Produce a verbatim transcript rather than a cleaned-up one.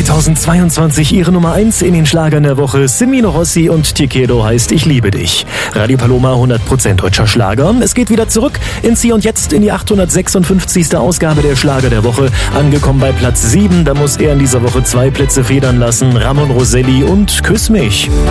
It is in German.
zweitausendzweiundzwanzig ihre Nummer eins in den Schlagern der Woche. Semino Rossi und Tiekedo heißt Ich liebe dich. Radio Paloma, hundert Prozent deutscher Schlager. Es geht wieder zurück ins Hier und Jetzt in die achthundertsechsundfünfzigste Ausgabe der Schlager der Woche. Angekommen bei Platz sieben, da muss er in dieser Woche zwei Plätze federn lassen. Ramon Roselli und Küss mich.